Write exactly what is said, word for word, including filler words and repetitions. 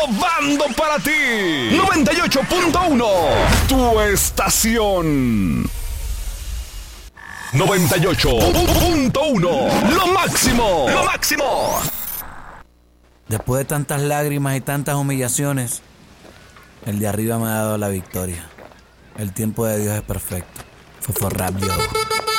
innovando para ti. noventa y ocho punto uno, tu estación. noventa y ocho punto uno, lo máximo, lo máximo. Después de tantas lágrimas y tantas humillaciones, el de arriba me ha dado la victoria. El tiempo de Dios es perfecto. Fue for rap, yo.